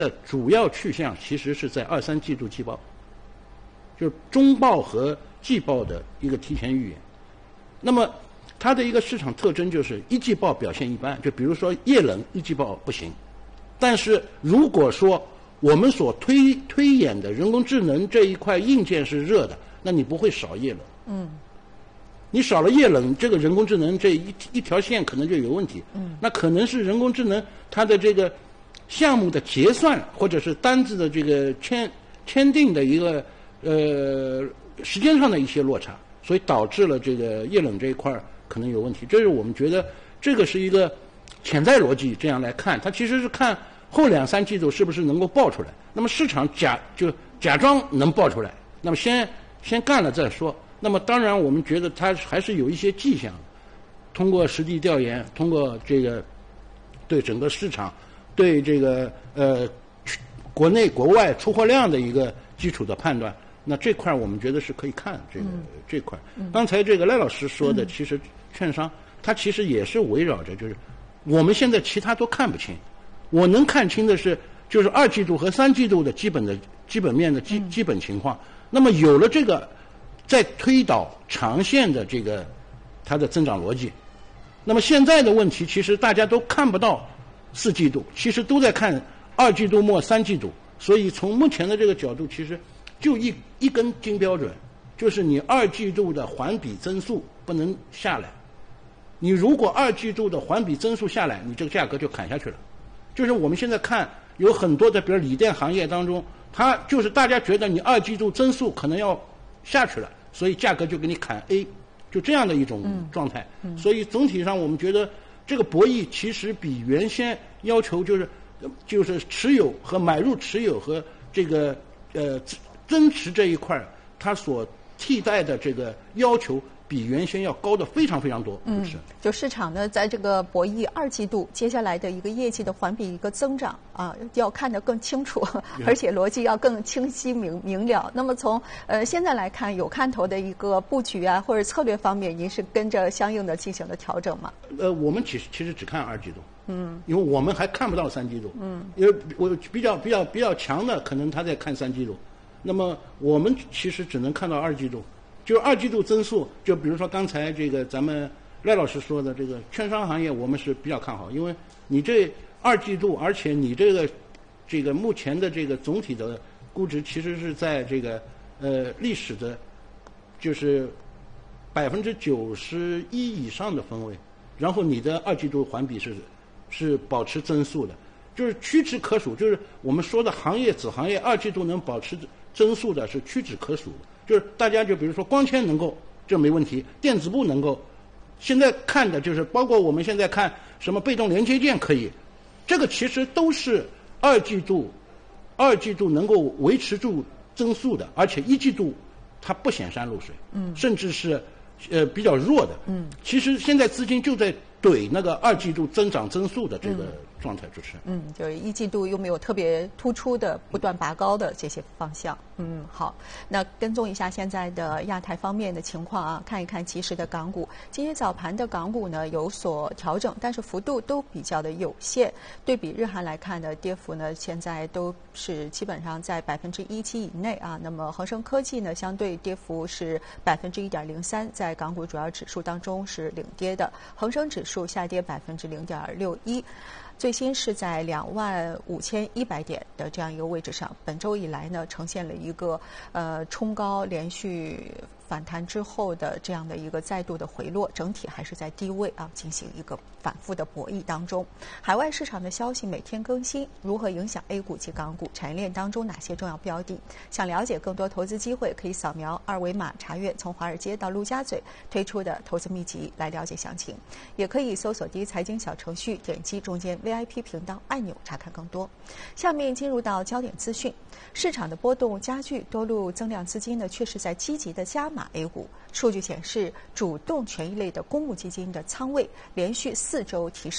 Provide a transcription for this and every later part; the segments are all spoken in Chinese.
主要去向其实是在2、3季度季报，就是中报和季报的一个提前预言。那么它的一个市场特征就是一季报表现一般，就比如说液冷一季报不行，但是如果说我们所推演的人工智能这一块硬件是热的，那你不会少液冷。你少了液冷，这个人工智能这一条线可能就有问题。那可能是人工智能它的这个项目的结算或者是单子的这个签订的一个时间上的一些落差，所以导致了这个液冷这一块可能有问题。这是我们觉得这个是一个潜在逻辑，这样来看，它其实是看后2、3季度是不是能够爆出来。那么市场假装能爆出来，那么先干了再说。那么当然，我们觉得它还是有一些迹象，通过实地调研，通过这个对整个市场、对这个国内国外出货量的一个基础的判断，那这块我们觉得是可以看这块。刚才这个赖老师说的，其实券商它其实也是围绕着，就是我们现在其他都看不清，我能看清的是就是2季度和3季度的基本面的基本情况。那么有了这个，再推导长线的这个它的增长逻辑。那么现在的问题，其实大家都看不到4季度，其实都在看2季度末3季度。所以从目前的这个角度，其实就一根金标准，就是你2季度的环比增速不能下来。你如果2季度的环比增速下来，你这个价格就砍下去了。就是我们现在看有很多的，比如锂电行业当中，它就是大家觉得你2季度增速可能要下去了，所以价格就给你砍 A， 就这样的一种状态。所以总体上我们觉得这个博弈其实比原先要求就是持有和买入持有和这个增持这一块，它所替代的这个要求比原先要高的非常非常多。 就市场呢，在这个博弈2季度接下来的一个业绩的环比一个增长啊，要看得更清楚，而且逻辑要更清晰明了。那么从现在来看，有看头的一个布局啊，或者策略方面，您是跟着相应的进行了调整吗？ 我们其实只看2季度。因为我们还看不到3季度。因为我比较强的，可能他在看3季度。那么我们其实只能看到2季度。就2季度增速，就比如说刚才这个咱们赖老师说的这个券商行业，我们是比较看好，因为你这2季度，而且你这个目前的这个总体的估值其实是在这个历史的，就是91%以上的分位，然后你的2季度环比是保持增速的，就是屈指可数。就是我们说的行业子行业2季度能保持增速的是屈指可数的。就是大家就比如说光纤能够，这没问题，电子部能够，现在看的就是包括我们现在看什么被动连接件可以，这个其实都是2季度能够维持住增速的，而且1季度它不显山露水，甚至是比较弱的。其实现在资金就在怼那个2季度增长增速的这个状态，主持人。 就是1季度又没有特别突出的不断拔高的这些方向。好，那跟踪一下现在的亚太方面的情况啊，看一看即时的港股。今天早盘的港股呢有所调整，但是幅度都比较的有限。对比日韩来看呢，跌幅呢现在都是基本上在1.7%以内啊。那么恒生科技呢，相对跌幅是1.03%，在港股主要指数当中是领跌的。恒生指数下跌0.61%。最新是在25100点的这样一个位置上，本周以来呢，呈现了一个冲高连续反弹之后的这样的一个再度的回落，整体还是在低位啊进行一个反复的博弈当中。海外市场的消息每天更新，如何影响 A 股及港股？产业链当中哪些重要标的？想了解更多投资机会，可以扫描2维码查阅从华尔街到陆家嘴推出的投资秘籍来了解详情，也可以搜索第一财经小程序，点击中间 VIP 频道按钮查看更多。下面进入到焦点资讯，市场的波动加剧，多路增量资金呢却是在积极的加码 A 股。数据显示，主动权益类的公募基金的仓位连续4周提升，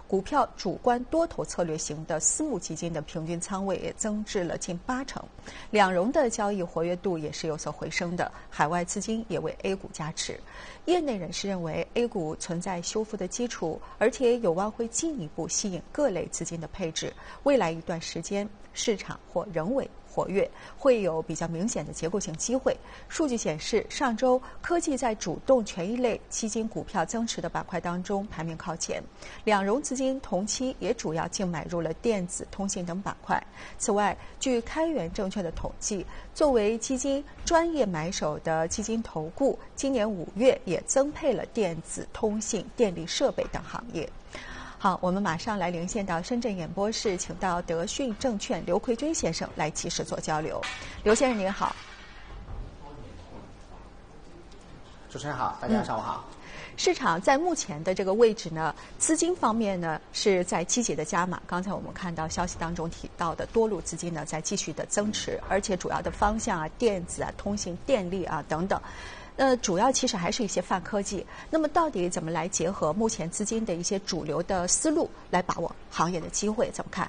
股票主观多头策略型的私募基金的平均仓位也增至了近80%，两融的交易活跃度也是有所回升的，海外资金也为 A 股加持。业内人士认为 A 股存在修复的基础，而且有望会进一步吸引各类资金的配置，未来一段时间市场或仍为活跃，会有比较明显的结构性机会。数据显示，上周科技在主动权益类基金股票增持的板块当中排名靠前，两融资金同期也主要净买入了电子、通信等板块。此外，据开源证券的统计，作为基金专业买手的基金投顾，今年5月也增配了电子、通信、电力设备等行业。好，我们马上来连线到深圳演播室，请到德讯证券刘奎军先生来及时做交流。刘先生您好。 主持人好，大家上午好。 市场在目前的这个位置呢，资金方面呢是在积极的加码。刚才我们看到消息当中提到的多路资金呢在继续的增持，而且主要的方向啊，电子啊、通信、电力啊等等。主要其实还是一些泛科技。那么到底怎么来结合目前资金的一些主流的思路，来把握行业的机会？怎么看？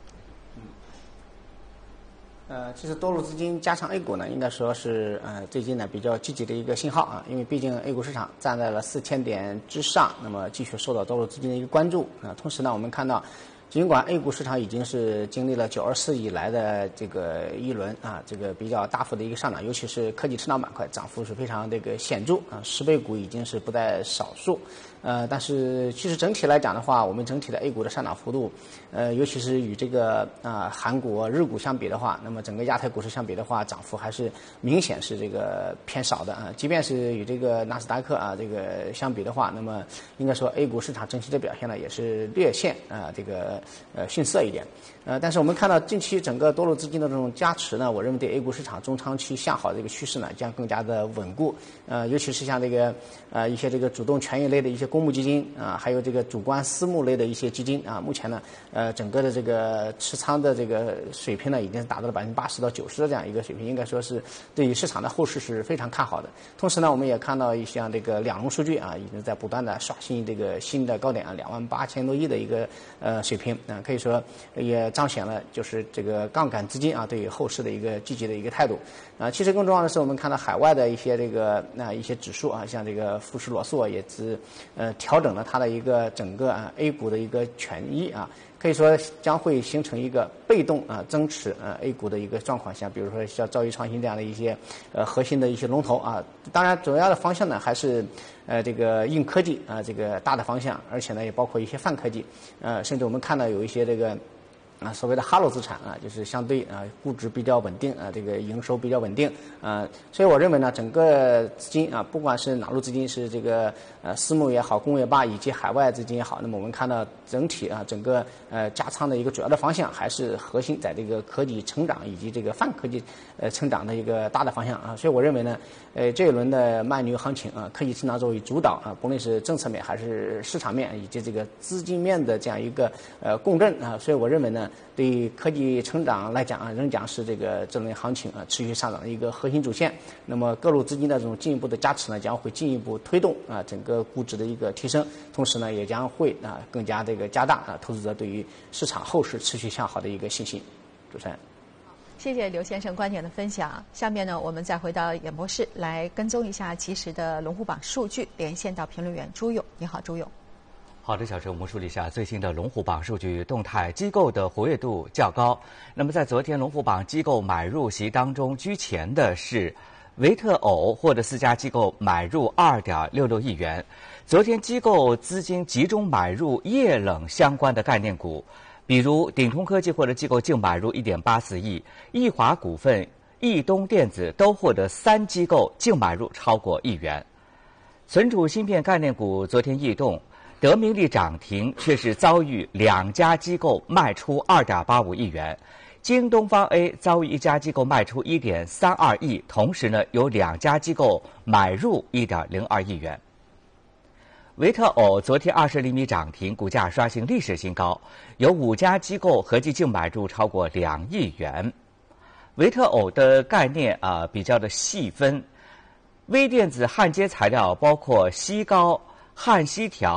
其实多路资金加强 A 股呢，应该说是最近呢比较积极的一个信号啊，因为毕竟 A 股市场站在了4000点之上，那么继续受到多路资金的一个关注啊。同时呢，我们看到，尽管 A 股市场已经是经历了924以来的这个一轮啊，这个比较大幅的一个上涨，尤其是科技成长板块涨幅是非常这个显著啊，10倍股已经是不在少数。但是其实整体来讲的话，我们整体的 A 股的上涨幅度，尤其是与这个韩国、日股相比的话，那么整个亚太股市相比的话，涨幅还是明显是这个偏少的啊。即便是与这个纳斯达克啊这个相比的话，那么应该说 A 股市场整体的表现呢也是略显这个逊色一点。但是我们看到近期整个多路资金的这种加持呢，我认为对 A 股市场中长期向好的这个趋势呢将更加的稳固。尤其是像这个一些这个主动权益类的一些公募基金啊，还有这个主观私募类的一些基金啊，目前呢整个的这个持仓的这个水平呢已经是达到了80%到90%的这样一个水平，应该说是对于市场的后市是非常看好的。同时呢，我们也看到一项这个两融数据啊，已经在不断的刷新这个新的高点啊，28000多亿的一个水平啊，可以说也彰显了就是这个杠杆资金啊对于后市的一个积极的一个态度啊。其实更重要的是，我们看到海外的一些这个一些指数啊，像这个富时罗素也是调整了它的一个整个A 股的一个权益啊，可以说将会形成一个被动增持A 股的一个状况下，比如说像兆易创新这样的一些核心的一些龙头啊。当然主要的方向呢还是这个硬科技这个大的方向，而且呢也包括一些泛科技甚至我们看到有一些这个所谓的哈罗资产就是相对估值比较稳定这个营收比较稳定所以我认为呢，整个资金不管是哪路资金，是这个私募也好，工业吧以及海外资金也好，那么我们看到整体整个加仓的一个主要的方向还是核心在这个科技成长以及这个泛科技成长的一个大的方向所以我认为呢，这一轮的慢牛行情科技成长作为主导不论是政策面还是市场面以及这个资金面的这样一个共振所以我认为呢，对于科技成长来讲仍将是这轮行情持续上涨的一个核心主线。那么各路资金的这种进一步的加持呢，将会进一步推动整个估值的一个提升，同时呢也将会更加这个加大投资者对于市场后市持续向好的一个信心。主持人， 谢谢刘先生观点的分享。下面呢，我们再回到演播室来跟踪一下及时的龙虎榜数据，连线到评论员朱勇。你好，朱勇。 好的，小陈，我们梳理一下最新的龙虎榜数据动态。机构的活跃度较高。那么在昨天龙虎榜机构买入席当中，居前的是维特偶，获得4家机构买入2.66亿元。昨天机构资金集中买入液冷相关的概念股，比如鼎通科技获得机构净买入1.84亿，易华股份、易东电子都获得3机构净买入超过1元。存储芯片概念股昨天异动。德明利涨停，却是遭遇2家机构卖出2.85亿元，京东方 A 遭遇1家机构卖出1.32亿，同时呢有2家机构买入1.02亿元。维特偶昨天20厘米涨停，股价刷新历史新高，有5家机构合计净买入超过2亿元。维特偶的概念比较的细分，微电子焊接材料包括锡膏、焊锡条、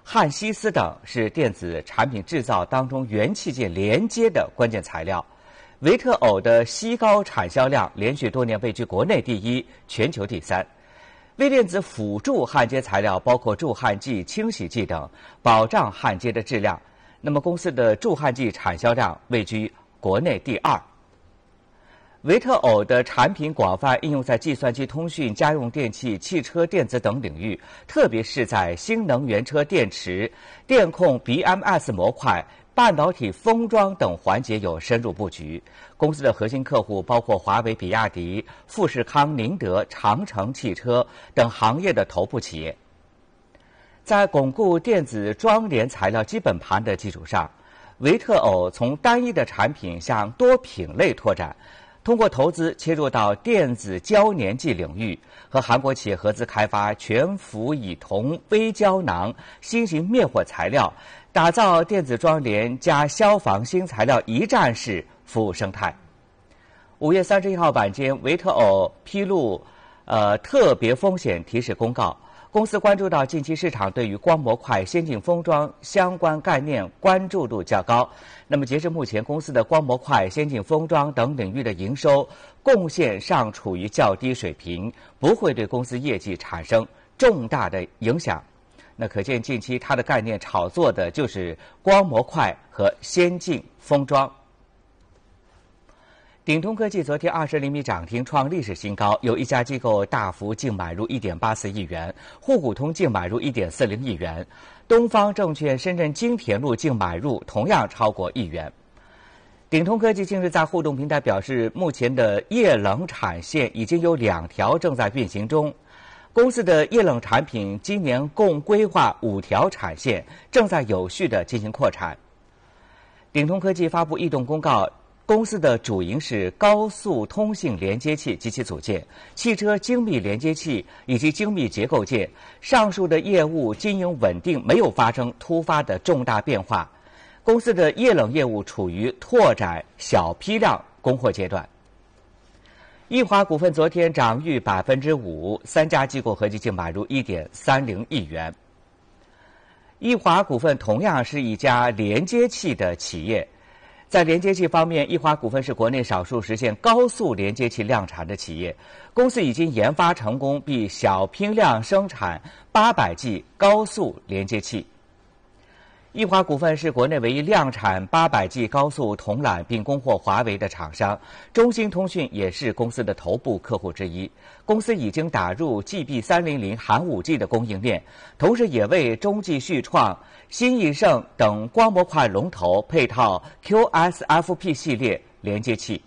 焊锡丝等是电子产品制造当中元器件连接的关键材料。维特偶的锡膏产销量连续多年位居国内第一，全球第三。微电子辅助焊接材料包括助焊剂、清洗剂等，保障焊接的质量。那么公司的助焊剂产销量位居国内第二。维特偶的产品广泛应用在计算机通讯、家用电器、汽车电子等领域，特别是在新能源车电池、电控 BMS 模块、半导体封装等环节有深入布局。公司的核心客户包括华为、比亚迪、富士康、宁德、长城汽车等行业的头部企业。在巩固电子装联材料基本盘的基础上，维特偶从单一的产品向多品类拓展，通过投资切入到电子胶粘剂领域，和韩国企业合资开发全氟乙酮微胶囊新型灭火材料，打造电子装联加消防新材料一站式服务生态。5月31号晚间，维特偶披露特别风险提示公告。公司关注到近期市场对于光模块、先进封装相关概念关注度较高。那么截至目前，公司的光模块、先进封装等领域的营收贡献尚处于较低水平，不会对公司业绩产生重大的影响。那可见近期它的概念炒作的就是光模块和先进封装。鼎通科技昨天20厘米涨停创历史新高，有一家机构大幅净买入1.84亿元，沪股通净买入1.40亿元，东方证券深圳金田路净买入同样超过1亿元。鼎通科技近日在互动平台表示，目前的液冷产线已经有2条正在运行中，公司的液冷产品今年共规划5条产线，正在有序地进行扩产。鼎通科技发布异动公告，公司的主营是高速通信连接器及其组件、汽车精密连接器以及精密结构件。上述的业务经营稳定，没有发生突发的重大变化。公司的液冷业务处于拓展小批量供货阶段。易华股份昨天涨逾5%，3家机构合计净买入1.30亿元。易华股份同样是一家连接器的企业。在连接器方面，易华股份是国内少数实现高速连接器量产的企业。公司已经研发成功并小批量生产800G 高速连接器。易华股份是国内唯一量产800G 高速铜缆并供货华为的厂商，中兴通讯也是公司的头部客户之一。公司已经打入 GB300 含 5G 的供应链，同时也为中继续创、新易盛等光模块龙头配套 QSFP 系列连接器。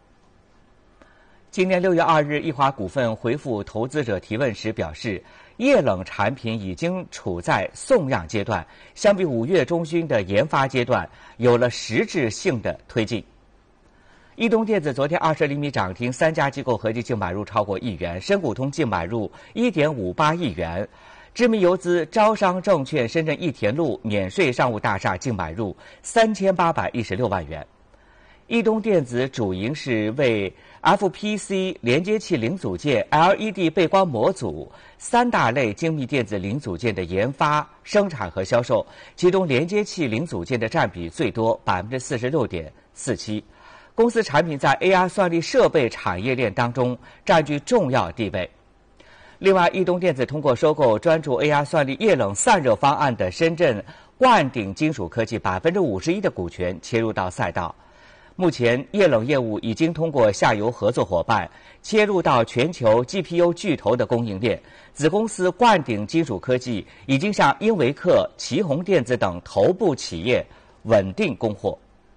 今年6月2日，易华股份回复投资者提问时表示，液冷产品已经处在送样阶段，相比5月中旬的研发阶段，有了实质性的推进。易东电子昨天20厘米涨停，3家机构合计净买入超过1亿元，深股通净买入1.58亿元，知名游资招商证券深圳益田路免税商务大厦净买入3816万元。易东电子主营是为 FPC 连接器零组件、LED 背光模组3大类精密电子零组件的研发、生产和销售，其中连接器零组件的占比最多46.47%。公司产品在 AR 算力设备产业链当中占据重要地位。另外，易东电子通过收购专注 AR 算力液冷散热方案的深圳冠鼎金属科技51%的股权切入到赛道。目前，液冷业务已经通过下游合作伙伴切入到全球 GPU 巨头的供应链。子公司冠鼎金属科技已经向英维克、奇宏电子等头部企业稳定供货。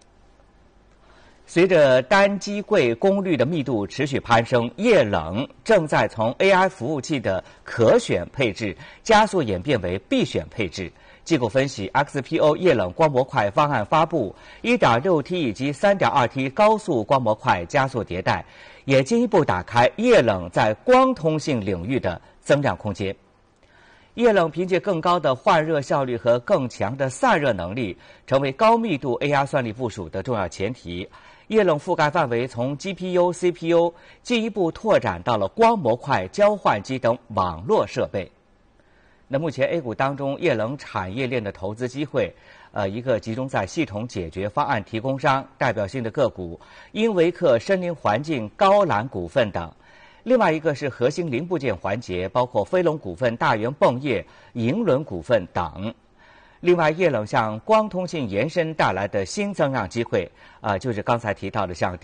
随着单机柜功率的密度持续攀升，液冷正在从 AI 服务器的可选配置加速演变为必选配置。机构分析 XPO 液冷光模块方案发布， 1.6T 以及 3.2T 高速光模块加速迭代，也进一步打开液冷在光通信领域的增量空间。液冷凭借更高的换热效率和更强的散热能力，成为高密度 AR 算力部署的重要前提。液冷覆盖范围从 GPU、CPU 进一步拓展到了光模块、交换机等网络设备。 那目前 A 股当中液冷产业链的投资机会，一个集中在系统解决方案提供商代表性的个股，英维克森林环境、高览股份等；另外一个是核心零部件环节，包括飞龙股份、大元泵业、银轮股份等。另外，液冷向光通信延伸带来的新增长机会，就是刚才提到的像